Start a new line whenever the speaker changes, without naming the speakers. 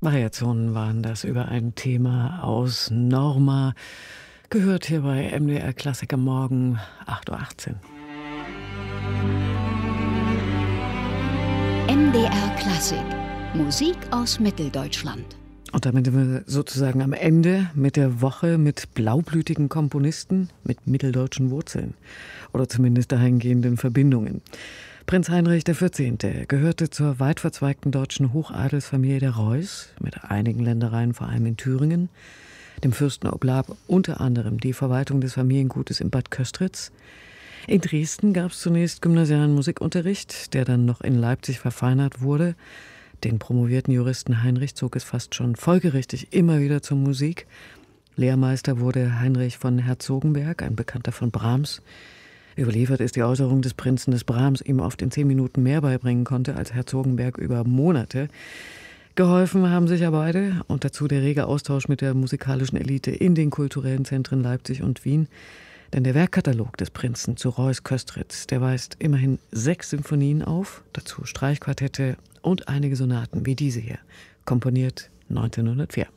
Variationen waren das über ein Thema aus Norma, gehört hier bei MDR Klassik am Morgen, 8:18 Uhr.
MDR Klassik, Musik aus Mitteldeutschland.
Und damit sind wir sozusagen am Ende mit der Woche mit blaublütigen Komponisten mit mitteldeutschen Wurzeln oder zumindest dahingehenden Verbindungen. Prinz Heinrich XIV. Gehörte zur weit verzweigten deutschen Hochadelsfamilie der Reuß mit einigen Ländereien, vor allem in Thüringen. Dem Fürsten oblag unter anderem die Verwaltung des Familiengutes in Bad Köstritz. In Dresden gab es zunächst gymnasialen Musikunterricht, der dann noch in Leipzig verfeinert wurde. Den promovierten Juristen Heinrich zog es fast schon folgerichtig immer wieder zur Musik. Lehrmeister wurde Heinrich von Herzogenberg, ein Bekannter von Brahms. Überliefert ist die Äußerung des Prinzen, dass Brahms ihm oft in 10 Minuten mehr beibringen konnte als Herzogenberg über Monate. Geholfen haben sich ja beide und dazu der rege Austausch mit der musikalischen Elite in den kulturellen Zentren Leipzig und Wien. Denn der Werkkatalog des Prinzen zu Reuß-Köstritz, der weist immerhin 6 Symphonien auf, dazu Streichquartette und einige Sonaten wie diese hier, komponiert 1904.